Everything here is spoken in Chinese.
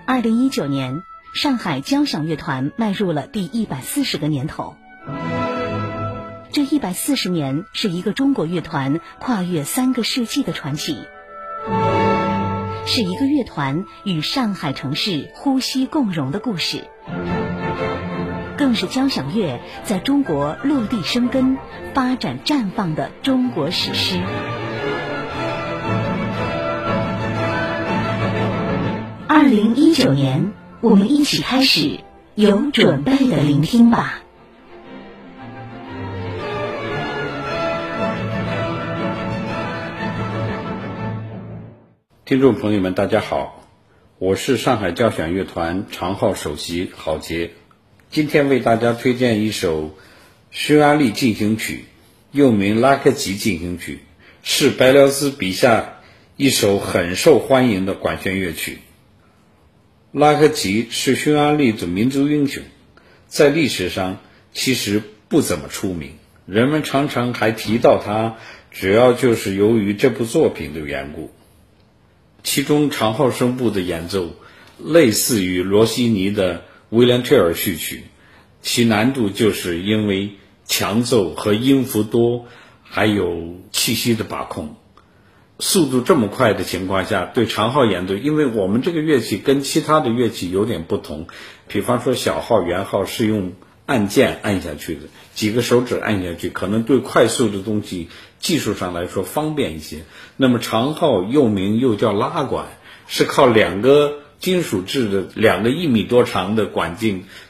2019年，上海交响乐团迈入了第140个年头。这140年是一个中国乐团跨越3个世纪的传奇，是一个乐团与上海城市呼吸共融的故事，更是交响乐在中国落地生根、发展绽放的中国史诗。2019年，我们一起开始，有准备的聆听吧。 听众朋友们，大家好，我是上海交响乐团长号首席郝杰，今天为大家推荐一首匈牙利进行曲，又名拉克吉进行曲，是白辽斯笔下一首很受欢迎的管弦乐曲。拉克吉是匈牙利的民族英雄，在历史上其实不怎么出名，人们常常还提到他，主要就是由于这部作品的缘故。其中长号声部的演奏类似于罗西尼的威廉退尔序曲，其难度就是因为强奏和音符多，还有气息的把控。速度这么快的情况下，对长号演奏，因为我们这个乐器跟其他的乐器有点不同，比方说小号、圆号是用按键按下去的，几个手指按下去，可能对快速的东西技术上来说方便一些。那么长号又叫拉管，是靠2个金属制的2个1米多长的管径